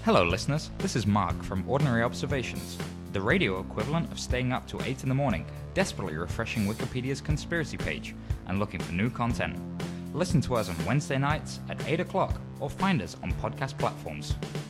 Hello listeners, this is Mark from Ordinary Observations, the radio equivalent of staying up till 8 in the morning, desperately refreshing Wikipedia's conspiracy page and looking for new content. Listen to us on Wednesday nights at 8 o'clock or find us on podcast platforms.